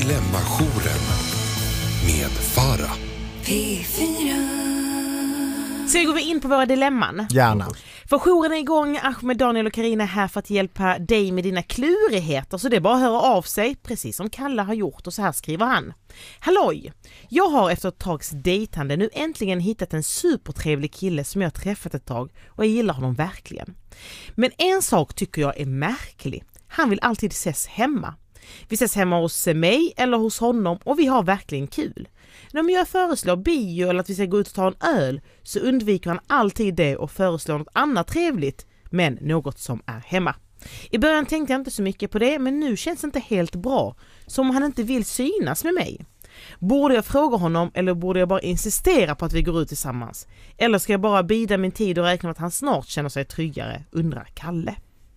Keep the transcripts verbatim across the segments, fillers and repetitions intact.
Dilemma-jouren med Farah. P fyra. Så går vi in på våra dilemman. Gärna. För jouren är igång. Ahmed, Daniel och Karina är här för att hjälpa dig med dina klurigheter. Så det är bara att höra av sig, precis som Kalle har gjort. Och så här skriver han. Halloj! Jag har efter ett tags dejtande nu äntligen hittat en supertrevlig kille som jag har träffat ett tag. Och jag gillar honom verkligen. Men en sak tycker jag är märklig. Han vill alltid ses hemma. Vi ses hemma hos mig eller hos honom och vi har verkligen kul. När jag föreslår bio eller att vi ska gå ut och ta en öl så undviker han alltid det och föreslår något annat trevligt, men något som är hemma. I början tänkte jag inte så mycket på det, men nu känns det inte helt bra, som om han inte vill synas med mig. Borde jag fråga honom eller borde jag bara insistera på att vi går ut tillsammans? Eller ska jag bara bida min tid och räkna med att han snart känner sig tryggare, undrar Kalle.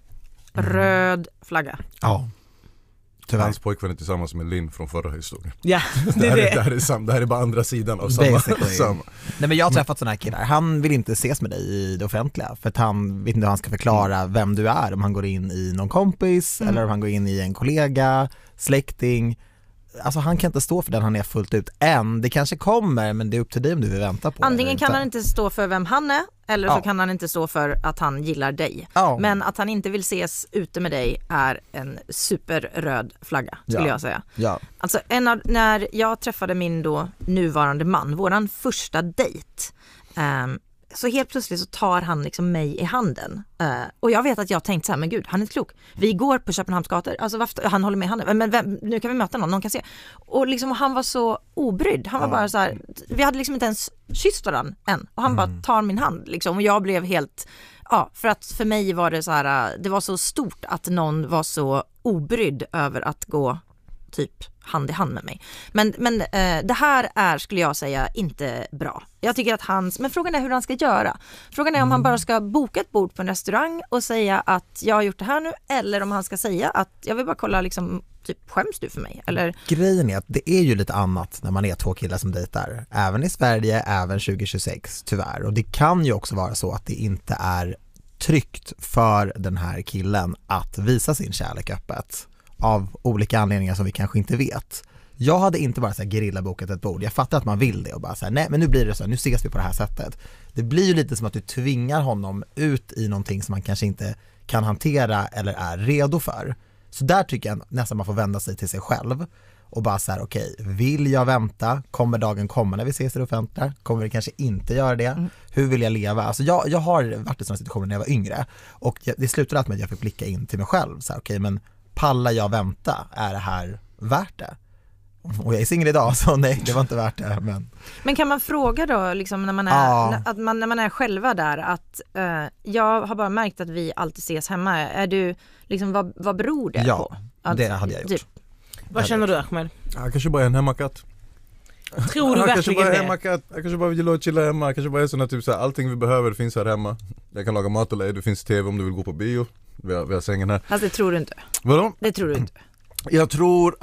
Röd flagga. Ja. Tyvärr. Hans pojkvän är tillsammans med Linn från förra historien. Ja, det, det, här, är det. Är, det, här är sam, det här är bara andra sidan av samma, samma. Nej, men jag har träffat sådana här killar. Han vill inte ses med dig i det offentliga för att han vet inte hur han ska förklara vem du är. Om han går in i någon kompis mm. eller om han går in i en kollega, släkting. Alltså han kan inte stå för den han är fullt ut än. Det kanske kommer, men det är upp till dig om du vill vänta på. Antingen kan han inte stå för vem han är eller ja. så kan han inte stå för att han gillar dig. Ja. Men att han inte vill ses ute med dig är en superröd flagga, skulle ja. jag säga. Ja. Alltså en av, när jag träffade min då nuvarande man, våran första dejt, um, så helt plötsligt så tar han liksom mig i handen. Uh, och jag vet att jag tänkt så här, men gud, han är klok. Vi går på Köpenhamns gator. Alltså varför, han håller med handen. Men vem, nu kan vi möta någon, någon kan se. Och liksom han var så obrydd. Han var ja. bara så här, vi hade liksom inte ens kysst varandra än. Och han mm. bara tar min hand liksom. Och jag blev helt, ja, för att för mig var det så här, det var så stort att någon var så obrydd över att gå typ hand i hand med mig. Men, men eh, det här är, skulle jag säga, inte bra. Jag tycker att hans, men frågan är hur han ska göra. Frågan är om mm. han bara ska boka ett bord på en restaurang och säga att jag har gjort det här nu, eller om han ska säga att jag vill bara kolla liksom, typ, skäms du för mig? Eller? Grejen är att det är ju lite annat när man är två killar som dejtar. Även i Sverige, även tjugo tjugosex, tyvärr. Och det kan ju också vara så att det inte är tryggt för den här killen att visa sin kärlek öppet. Av olika anledningar som vi kanske inte vet. Jag hade inte bara så här gerillabokat ett bord. Jag fattar att man vill det och bara så här, nej men nu blir det så här, nu ses vi på det här sättet. Det blir ju lite som att du tvingar honom ut i någonting som man kanske inte kan hantera eller är redo för. Så där tycker jag nästan man får vända sig till sig själv och bara så här, okej, okay, vill jag vänta? Kommer dagen komma när vi ses i det offentliga? Kommer vi kanske inte göra det? Mm. Hur vill jag leva? Alltså jag, jag har varit i sådana situationer när jag var yngre och det slutade alltid med att jag fick blicka in till mig själv. Så här, okej, okay, men pallar jag vänta? Är det här värt det? Och jag är singel idag, så nej, det var inte värt det. Men, men kan man fråga då, liksom, när, man är, ja. att man, när man är själva där, att uh, jag har bara märkt att vi alltid ses hemma. Är du, liksom, vad, vad beror det ja, på? Ja, det hade jag gjort. Typ. Vad känner du, Ahmed? Jag kanske bara är en hemmakatt. Tror du jag verkligen kanske bara är det? hemmakatt. Jag kanske bara vill chilla hemma. Jag kanske bara är sån här, typ så här, allting vi behöver finns här hemma. Jag kan laga mat eller det finns tv om du vill gå på bio. Vi har, vi har sängen här. Alltså det tror du inte. Vadå? Det tror du inte. Jag tror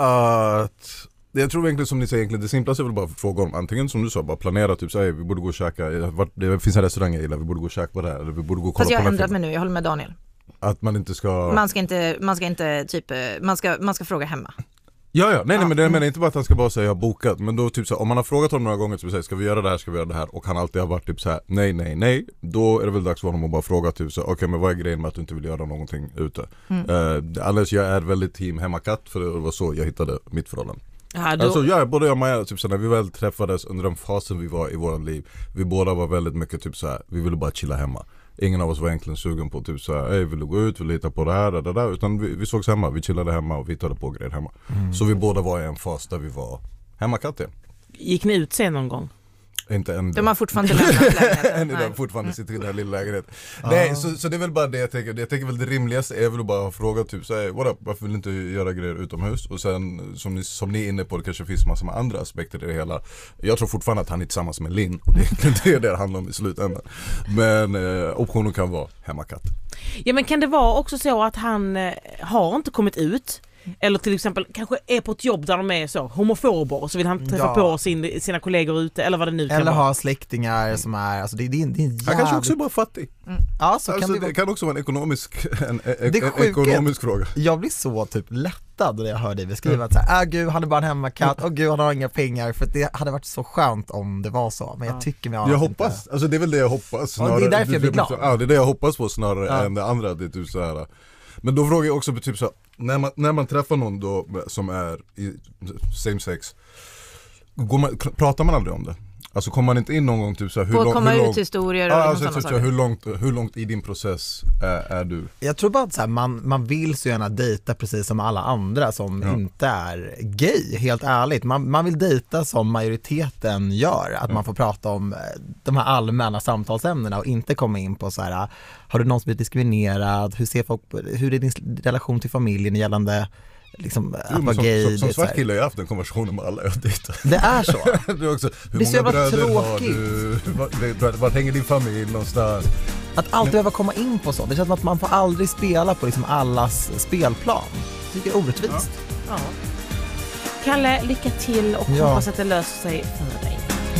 att jag tror egentligen som ni säger, egentligen det simplaste är väl bara att fråga om antingen som du sa, bara planera typ så här, vi borde gå och käka, det finns en restaurang jag gillar, vi borde gå och käka på det här, eller vi borde gå och kolla. Fast jag på har ändrat mig nu, jag håller med Daniel. Att man inte ska Man ska inte, man ska inte typ, man ska, man ska fråga hemma. Ja, ja, nej, ja. nej men det menar inte bara att han ska bara säga jag har bokat, men då typ så här, om man har frågat honom några gånger typ så här, ska vi göra det här, ska vi göra det här, och han alltid har varit typ så här, nej, nej, nej, då är det väl dags för honom att bara fråga typ så okej, okay, men vad är grejen med att du inte vill göra någonting ute? Mm. Uh, alldeles jag är väldigt team hemmakatt, för det var så jag hittade mitt förhållande. Ja, då... Alltså ja, både jag och Maja, typ så när vi väl träffades under den fasen vi var i våra liv, vi båda var väldigt mycket typ så här, vi ville bara chilla hemma. Ingen av oss var egentligen sugen på typ så här, vill du gå ut, vill du hitta på det här, det där, där. Utan vi, vi sågs hemma, vi chillade hemma och vi hittade på grejer hemma. Mm. Så vi båda var i en fas där vi var hemmakatter. Gick ni ut sen någon gång? Inte än. De har fortfarande lämnat lägenheten. Än idag fortfarande sitter i den här lilla lägenheten. Ah. Nej, så, så det är väl bara det jag tänker. Jag tänker väl det rimligaste är väl att bara fråga typ så här, what up, varför vill du inte göra grejer utomhus? Och sen som ni, som ni är inne på, det kanske finns massor med andra aspekter i det hela. Jag tror fortfarande att han är tillsammans med Linn, och det är det det handlar om i slutändan. Men eh, optionen kan vara hemmakatt. Ja, men kan det vara också så att han eh, har inte kommit ut? Eller till exempel kanske är på ett jobb där de är så homofober och så vill han träffa Ja. på sin, sina kollegor ute eller vad det nu kan Eller vara. ha släktingar som är, alltså det, det, är- det är en jävligt... Han kanske också är bara fattig. Ja, så Alltså, kan det, det vara. kan också vara en ekonomisk, en, en, Det är en sjukt. ekonomisk fråga. Jag blir så typ lättad när jag hör dig beskriva att såhär, ah, gud han är bara en hemmakatt, och gud han har inga pengar, för det hade varit så skönt om det var så, men jag tycker mig Jag inte. hoppas, alltså det är väl det jag hoppas. Ja, det är därför jag blir glad. Ja, det är det jag hoppas på snarare Ja. än det andra. Det är typ så här. Men då frågar jag också typ så här, när man, när man träffar någon då som är i same sex, går man, pratar man aldrig om det? Alltså kommer man inte in någon gång typ så här, hur På lång- komma hur lång- ut historier och Ja, liksom alltså, sådana typ, så här, saker. hur, långt, hur långt i din process är, är du? Jag tror bara att så här, man, man vill så gärna dejta precis som alla andra som Ja. inte är gay, helt ärligt. Man, man vill dejta som majoriteten gör, att man får prata om eh, de här allmänna samtalsämnena och inte komma in på så här, har du någonsin blivit diskriminerad, hur ser folk, hur är din relation till familjen gällande liksom, Jo, att men vara som, gay. som, det som är så här- svart kille har jag haft en konversation med alla jag dejtar. Det är så. Det är också, hur Det är så många jävla bröder har tråkigt. du? Var, var, var hänger din familj någonstans? Att alltid behöva komma in på sånt. Det känns som att man får aldrig spela på liksom allas spelplan. Det tycker jag är orättvist. Ja. Kalle, lycka till och Ja. hoppas att det löser sig för dig.